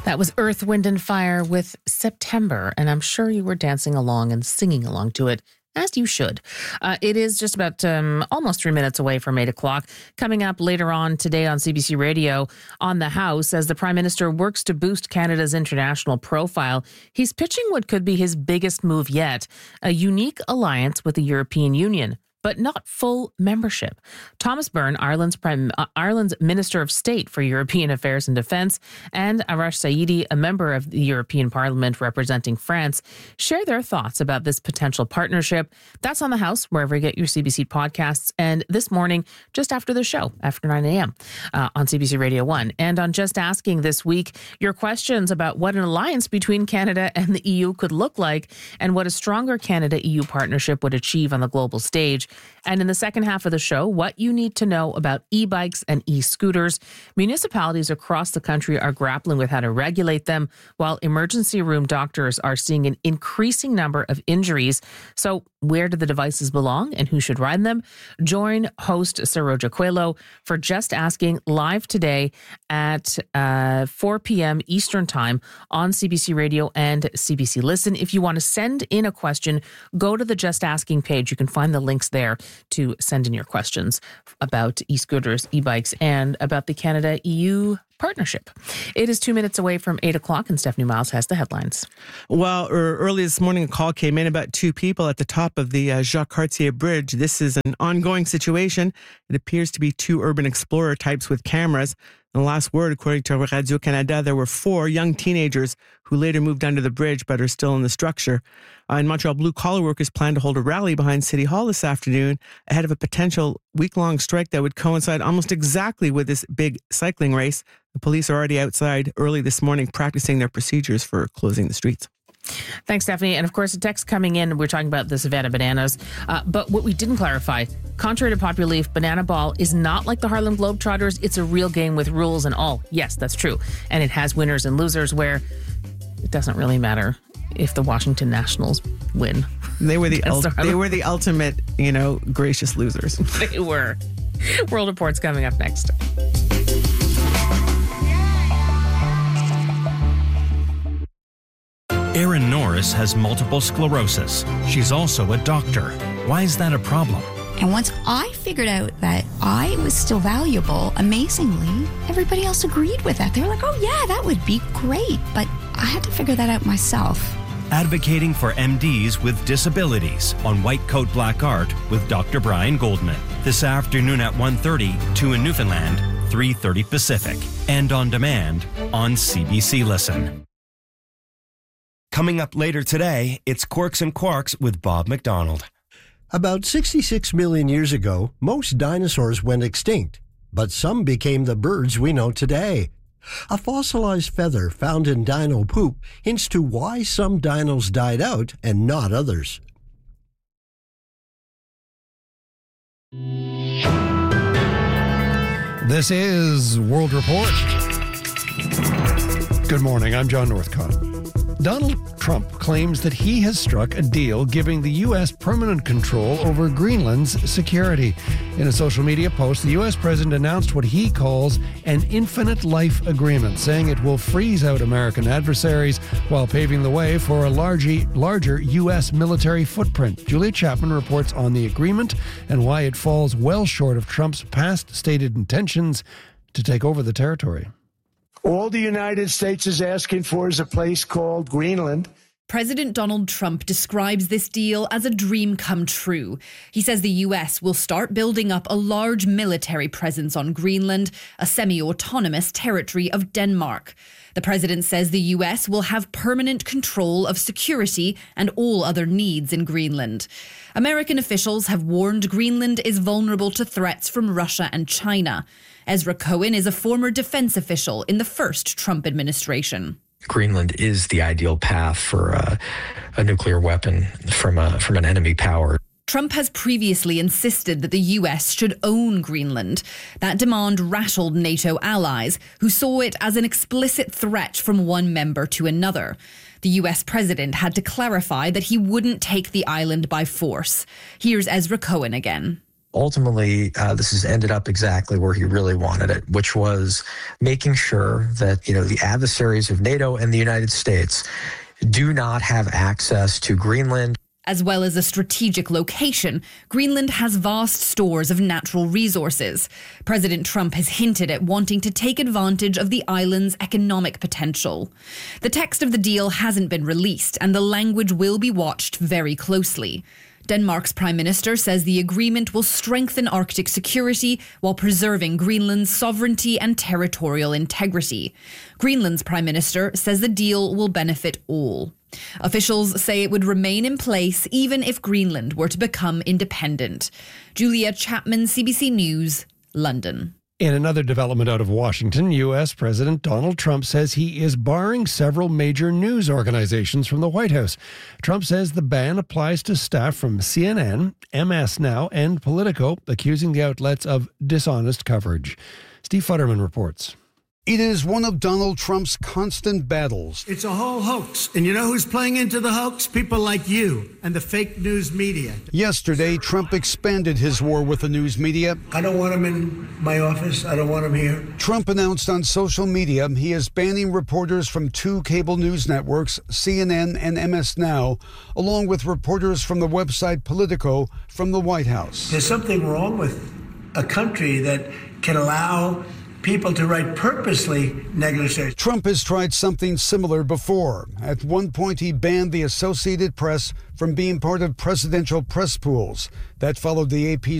That was Earth, Wind and Fire with September, and I'm sure you were dancing along and singing along to it, as you should. It is just about almost 3 minutes away from 8 o'clock. Coming up later on today on CBC Radio on the House, as the Prime Minister works to boost Canada's international profile, he's pitching what could be his biggest move yet, a unique alliance with the European Union, but not full membership. Thomas Byrne, Ireland's Minister of State for European Affairs and Defence, and Arash Saidi, a member of the European Parliament representing France, share their thoughts about this potential partnership. That's on the House, wherever you get your CBC podcasts, and this morning, just after the show, after 9 a.m. On CBC Radio 1. And on Just Asking this week, your questions about what an alliance between Canada and the EU could look like, and what a stronger Canada-EU partnership would achieve on the global stage. And in the second half of the show, what you need to know about e-bikes and e-scooters. Municipalities across the country are grappling with how to regulate them, while emergency room doctors are seeing an increasing number of injuries. So where do the devices belong and who should ride them? Join host Saroja Coelho for Just Asking live today at 4 p.m. Eastern Time on CBC Radio and CBC Listen. If you want to send in a question, go to the Just Asking page. You can find the links there to send in your questions about e-scooters, e-bikes, and about the Canada-EU partnership. It is 2 minutes away from 8 o'clock, and Stephanie Miles has the headlines. Well, early this morning, a call came in about 2 people at the top of the Jacques Cartier Bridge. This is an ongoing situation. It appears to be 2 urban explorer types with cameras. In the last word, according to Radio-Canada, there were 4 young teenagers who later moved under the bridge but are still in the structure. In Montreal, blue-collar workers plan to hold a rally behind City Hall this afternoon ahead of a potential week-long strike that would coincide almost exactly with this big cycling race. The police are already outside early this morning practicing their procedures for closing the streets. Thanks, Stephanie. And of course, the text coming in, we're talking about the Savannah Bananas. But what we didn't clarify, contrary to popular belief, Banana Ball is not like the Harlem Globetrotters. It's a real game with rules and all. Yes, that's true. And it has winners and losers where it doesn't really matter if the Washington Nationals win. They were the ultimate, gracious losers. They were. World Report's coming up next. Erin Norris has multiple sclerosis. She's also a doctor. Why is that a problem? And once I figured out that I was still valuable, amazingly, everybody else agreed with that. They were like, oh yeah, that would be great. But I had to figure that out myself. Advocating for MDs with disabilities on White Coat Black Art with Dr. Brian Goldman. This afternoon at 1:30, 2 in Newfoundland, 3:30 Pacific. And on demand on CBC Listen. Coming up later today, it's Quirks and Quarks with Bob McDonald. About 66 million years ago, most dinosaurs went extinct, but some became the birds we know today. A fossilized feather found in dino poop hints to why some dinos died out and not others. This is World Report. Good morning, I'm John Northcott. Donald Trump claims that he has struck a deal giving the U.S. permanent control over Greenland's security. In a social media post, the U.S. president announced what he calls an infinite life agreement, saying it will freeze out American adversaries while paving the way for a larger U.S. military footprint. Julia Chapman reports on the agreement and why it falls well short of Trump's past stated intentions to take over the territory. All the United States is asking for is a place called Greenland. President Donald Trump describes this deal as a dream come true. He says the US will start building up a large military presence on Greenland, a semi-autonomous territory of Denmark. The president says the US will have permanent control of security and all other needs in Greenland. American officials have warned Greenland is vulnerable to threats from Russia and China. Ezra Cohen is a former defense official in the first Trump administration. Greenland is the ideal path for a nuclear weapon from an enemy power. Trump has previously insisted that the US should own Greenland. That demand rattled NATO allies, who saw it as an explicit threat from one member to another. The US president had to clarify that he wouldn't take the island by force. Here's Ezra Cohen again. ultimately, this has ended up exactly where he really wanted it, which was making sure that, the adversaries of NATO and the United States do not have access to Greenland. As well as a strategic location, Greenland has vast stores of natural resources. President Trump has hinted at wanting to take advantage of the island's economic potential. The text of the deal hasn't been released, and the language will be watched very closely. Denmark's Prime Minister says the agreement will strengthen Arctic security while preserving Greenland's sovereignty and territorial integrity. Greenland's Prime Minister says the deal will benefit all. Officials say it would remain in place even if Greenland were to become independent. Julia Chapman, CBC News, London. In another development out of Washington, U.S. President Donald Trump says he is barring several major news organizations from the White House. Trump says the ban applies to staff from CNN, MS Now, and Politico, accusing the outlets of dishonest coverage. Steve Futterman reports. It is one of Donald Trump's constant battles. It's a whole hoax. And you know who's playing into the hoax? People like you and the fake news media. Yesterday, Trump expanded his war with the news media. I don't want him in my office. I don't want him here. Trump announced on social media he is banning reporters from 2 cable news networks, CNN and MS Now, along with reporters from the website Politico from the White House. There's something wrong with a country that can allow people to write purposely negative. Trump has tried something similar before. At one point, he banned the Associated Press from being part of presidential press pools. That followed the AP's